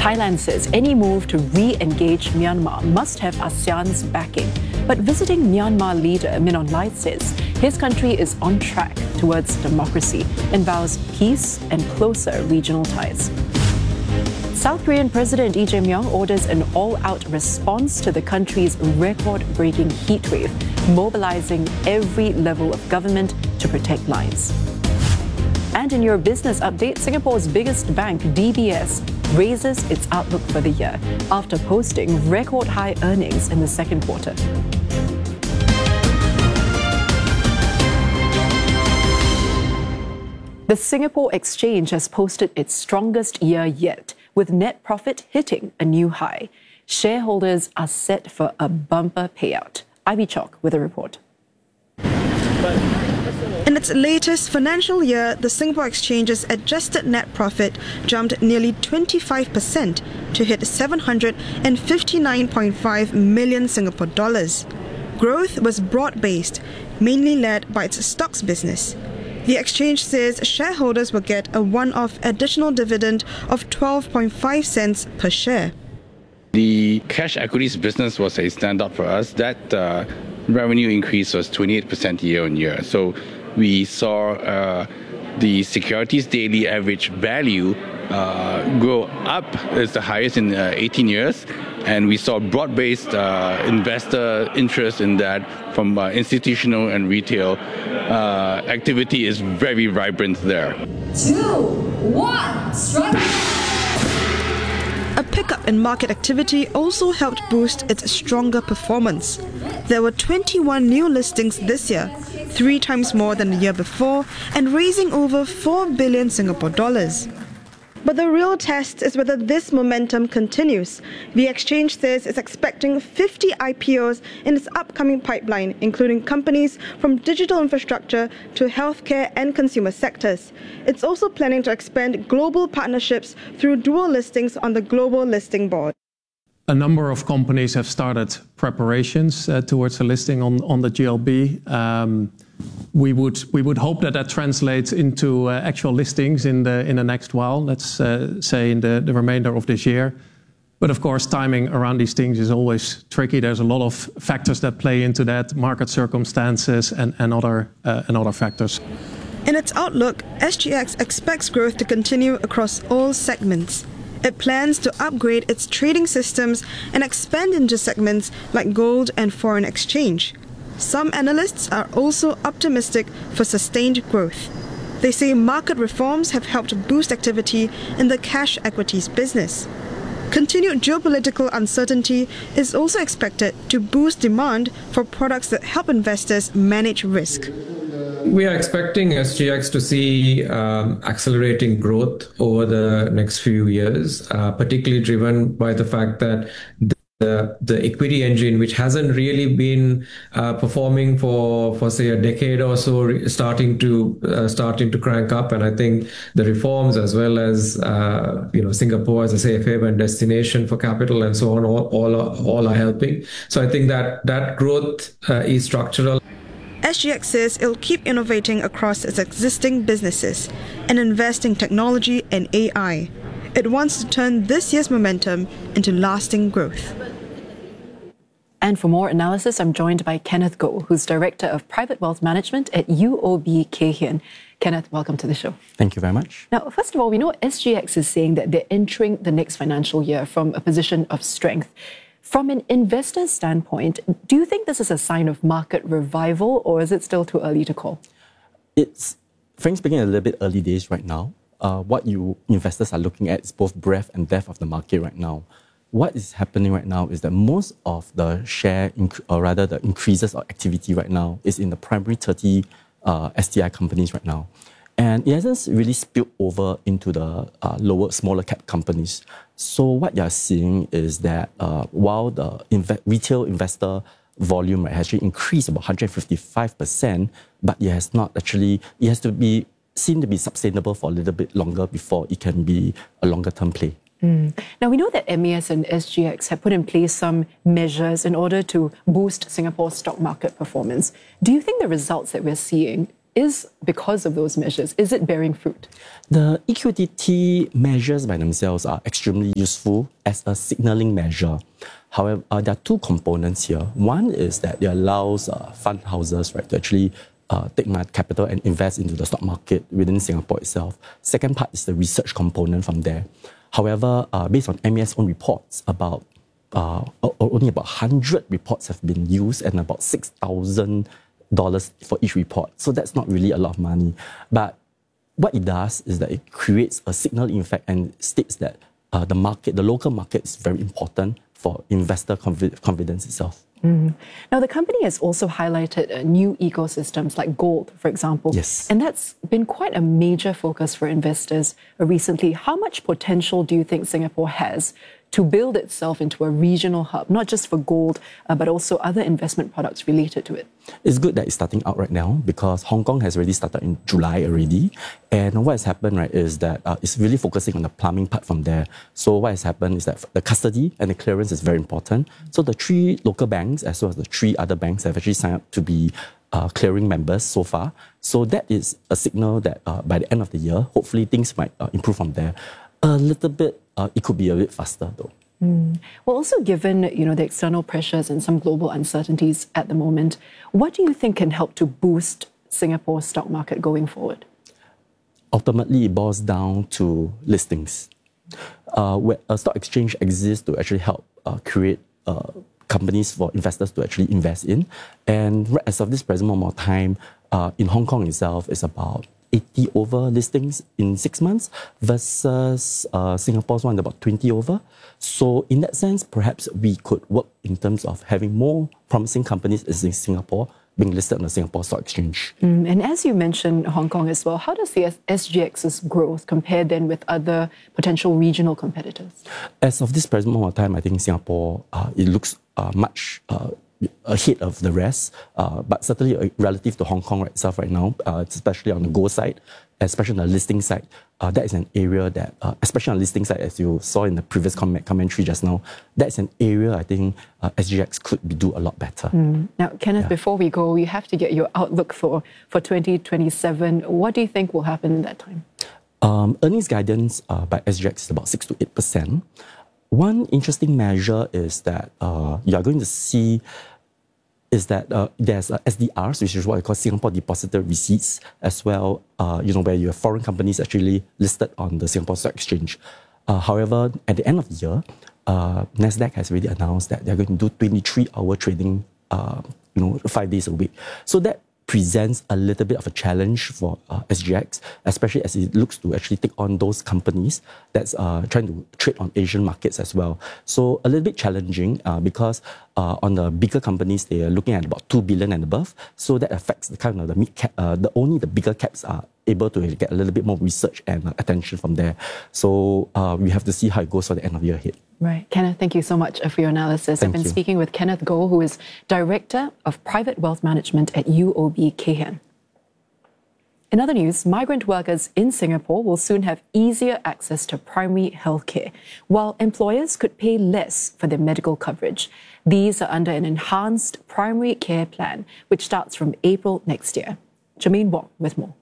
Thailand says any move to re-engage Myanmar must have ASEAN's backing. But visiting Myanmar leader Min Aung Hlaing says his country is on track towards democracy and vows peace and closer regional ties. South Korean President Lee Jae-myung orders an all-out response to the country's record-breaking heat wave, mobilizing every level of government to protect lives. And in your business update, Singapore's biggest bank, DBS, raises its outlook for the year after posting record-high earnings in the second quarter. The Singapore Exchange has posted its strongest year yet, with net profit hitting a new high. Shareholders are set for a bumper payout. Ivy Chalk with a report. In its latest financial year, the Singapore Exchange's adjusted net profit jumped nearly 25% to hit 759.5 million Singapore dollars. Growth was broad-based, mainly led by its stocks business. The exchange says shareholders will get a one-off additional dividend of 12.5 cents per share. The cash equities business was a standout for us. That revenue increase was 28% year on year. So we saw the securities daily average value grow up. It's the highest in 18 years. And we saw broad-based investor interest in that from institutional and retail. Activity is very vibrant there. 2, 1, strike! A pickup in market activity also helped boost its stronger performance. There were 21 new listings this year, 3 times more than the year before, and raising over 4 billion Singapore dollars. But the real test is whether this momentum continues. The exchange says it's expecting 50 IPOs in its upcoming pipeline, including companies from digital infrastructure to healthcare and consumer sectors. It's also planning to expand global partnerships through dual listings on the Global Listing Board. A number of companies have started preparations towards a listing on the GLB. We would hope that translates into actual listings in the next while. Let's say in the remainder of this year. But of course, timing around these things is always tricky. There's a lot of factors that play into that, market circumstances and other factors. In its outlook, SGX expects growth to continue across all segments. It plans to upgrade its trading systems and expand into segments like gold and foreign exchange. Some analysts are also optimistic for sustained growth. They say market reforms have helped boost activity in the cash equities business. Continued geopolitical uncertainty is also expected to boost demand for products that help investors manage risk. We are expecting SGX to see accelerating growth over the next few years, particularly driven by the fact that the equity engine, which hasn't really been performing for say a decade or so, starting to crank up, and I think the reforms as well as Singapore as a safe haven destination for capital and so on, all are helping. So I think that growth is structural. SGX says it'll keep innovating across its existing businesses and invest in technology and AI. It wants to turn this year's momentum into lasting growth. And for more analysis, I'm joined by Kenneth Goh, who's Director of Private Wealth Management at UOB Kay Hian. Kenneth, welcome to the show. Thank you very much. Now, first of all, we know SGX is saying that they're entering the next financial year from a position of strength. From an investor's standpoint, do you think this is a sign of market revival, or is it still too early to call? It's, frankly speaking, a little bit early days right now. What you investors are looking at is both breadth and depth of the market right now. What is happening right now is that most of the the increases of activity right now is in the primary 30 STI companies right now. And it hasn't really spilled over into the smaller cap companies. So what you're seeing is that while the retail investor volume has actually increased about 155%, but it has to be seen to be sustainable for a little bit longer before it can be a longer term play. Now, we know that MAS and SGX have put in place some measures in order to boost Singapore's stock market performance. Do you think the results that we're seeing is because of those measures? Is it bearing fruit? The EQDT measures by themselves are extremely useful as a signaling measure. However, there are two components here. One is that it allows fund houses, right, to actually take my capital and invest into the stock market within Singapore itself. Second part is the research component from there. However, based on MES own reports, only about 100 reports have been used and about $6,000 for each report. So that's not really a lot of money. But what it does is that it creates a signal effect and states that the local market is very important for investor confidence itself. Now, the company has also highlighted new ecosystems like gold, for example. Yes. And that's been quite a major focus for investors recently. How much potential do you think Singapore has to build itself into a regional hub, not just for gold, but also other investment products related to it? It's good that it's starting out right now because Hong Kong has already started in July already. And what has happened, right, is that it's really focusing on the plumbing part from there. So what has happened is that the custody and the clearance is very important. So the 3 local banks as well as the 3 other banks have actually signed up to be clearing members so far. So that is a signal that by the end of the year, hopefully things might improve from there. A little bit, it could be a bit faster though. Well, also given the external pressures and some global uncertainties at the moment, what do you think can help to boost Singapore's stock market going forward? Ultimately, it boils down to listings. Where a stock exchange exists to actually help create companies for investors to actually invest in. And as of this present moment of time, in Hong Kong itself, it's about 80 over listings in 6 months versus Singapore's one about 20 over. So in that sense, perhaps we could work in terms of having more promising companies in Singapore being listed on the Singapore Stock Exchange. And as you mentioned Hong Kong as well, how does the SGX's growth compare then with other potential regional competitors? As of this present moment of time, I think Singapore, it looks much ahead of the rest, but certainly relative to Hong Kong itself right now, especially on the gold side, especially on the listing side, that is an area that, especially on the listing side, as you saw in the previous commentary just now, that's an area I think SGX could do a lot better. Now, Kenneth, before we go, we have to get your outlook for 2027. What do you think will happen in that time? Earnings guidance by SGX is about 6 to 8%. One interesting measure is that you are going to see is that there's SDRs, which is what I call Singapore Depository Receipts, as well, where you have foreign companies actually listed on the Singapore Stock Exchange. However, at the end of the year, Nasdaq has already announced that they're going to do 23-hour trading, 5 days a week. So that presents a little bit of a challenge for SGX, especially as it looks to actually take on those companies that's trying to trade on Asian markets as well. So a little bit challenging because on the bigger companies, they are looking at about 2 billion and above. So that affects the kind of the mid cap, only the bigger caps are able to get a little bit more research and attention from there. So we have to see how it goes for the end of the year ahead. Right. Kenneth, thank you so much for your analysis. I've been speaking with Kenneth Goh, who is Director of Private Wealth Management at UOB Kay Hian. In other news, migrant workers in Singapore will soon have easier access to primary healthcare, while employers could pay less for their medical coverage. These are under an enhanced primary care plan, which starts from April next year. Jermaine Wong with more.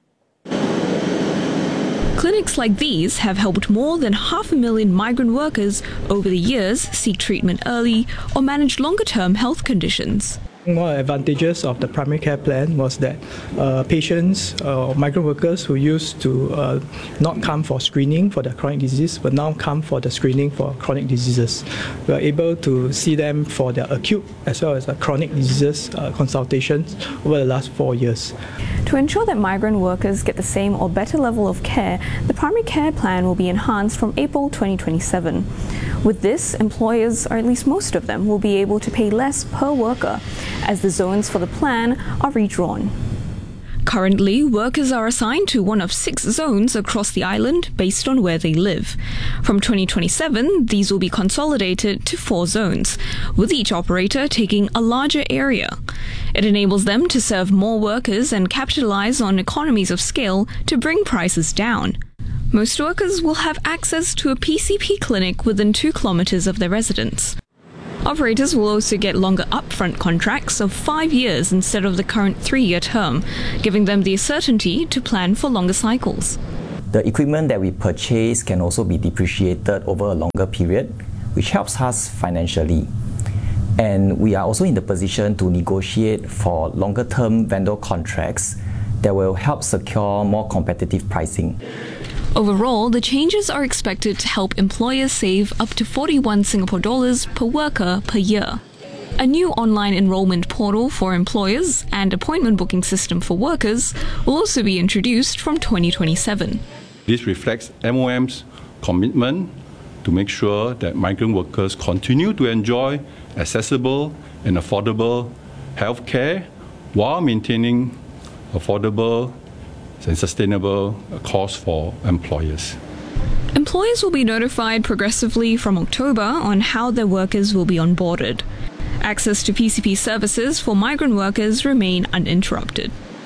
Clinics like these have helped more than 500,000 migrant workers over the years seek treatment early or manage longer-term health conditions. One advantages of the primary care plan was that patients or migrant workers who used to not come for screening for their chronic disease will now come for the screening for chronic diseases. We are able to see them for their acute as well as chronic diseases consultations over the last 4 years. To ensure that migrant workers get the same or better level of care, the primary care plan will be enhanced from April 2027. With this, employers, or at least most of them, will be able to pay less per worker, as the zones for the plan are redrawn. Currently, workers are assigned to one of 6 zones across the island based on where they live. From 2027, these will be consolidated to 4 zones, with each operator taking a larger area. It enables them to serve more workers and capitalize on economies of scale to bring prices down. Most workers will have access to a PCP clinic within 2 kilometers of their residence. Operators will also get longer upfront contracts of 5 years instead of the current 3-year term, giving them the certainty to plan for longer cycles. The equipment that we purchase can also be depreciated over a longer period, which helps us financially. And we are also in the position to negotiate for longer-term vendor contracts that will help secure more competitive pricing. Overall, the changes are expected to help employers save up to 41 Singapore dollars per worker per year. A new online enrollment portal for employers and appointment booking system for workers will also be introduced from 2027. This reflects MOM's commitment to make sure that migrant workers continue to enjoy accessible and affordable healthcare while maintaining affordable and sustainable costs for employers. Employers will be notified progressively from October on how their workers will be onboarded. Access to PCP services for migrant workers remain uninterrupted.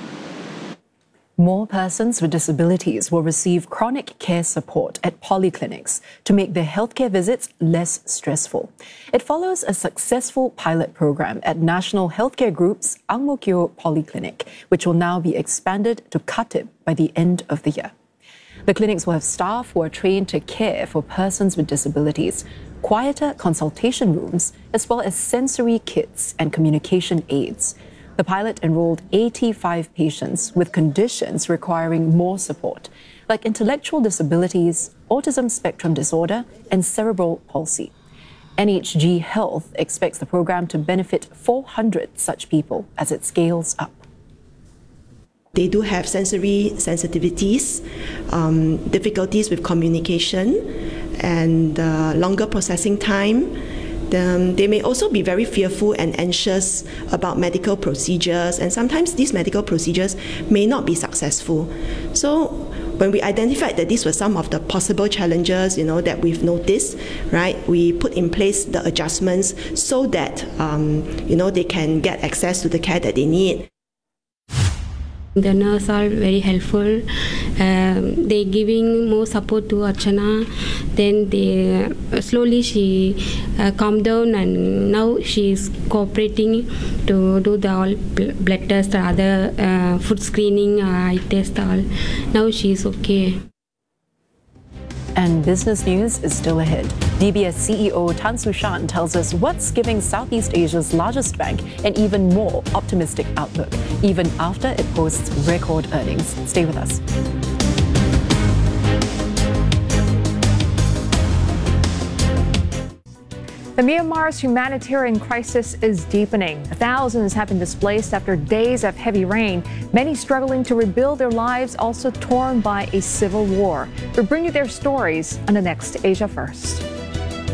More persons with disabilities will receive chronic care support at polyclinics to make their healthcare visits less stressful. It follows a successful pilot program at National Healthcare Group's Ang Mo Kio Polyclinic, which will now be expanded to Khatib by the end of the year. The clinics will have staff who are trained to care for persons with disabilities, quieter consultation rooms, as well as sensory kits and communication aids. The pilot enrolled 85 patients with conditions requiring more support, like intellectual disabilities, autism spectrum disorder, and cerebral palsy. NHG Health expects the program to benefit 400 such people as it scales up. They do have sensory sensitivities, difficulties with communication, and longer processing time. They may also be very fearful and anxious about medical procedures, and sometimes these medical procedures may not be successful. So when we identified that these were some of the possible challenges, that we've noticed, right, we put in place the adjustments so that, they can get access to the care that they need. The nurses are very helpful. They giving more support to Archana. Then slowly she calmed down, and now she is cooperating to do the all blood test, other food screening, eye test. All now she is okay. And business news is still ahead. DBS CEO Tan Su Shan tells us what's giving Southeast Asia's largest bank an even more optimistic outlook, even after it posts record earnings. Stay with us. Myanmar's humanitarian crisis is deepening. Thousands have been displaced after days of heavy rain, many struggling to rebuild their lives, also torn by a civil war. We bring you their stories on the next Asia First.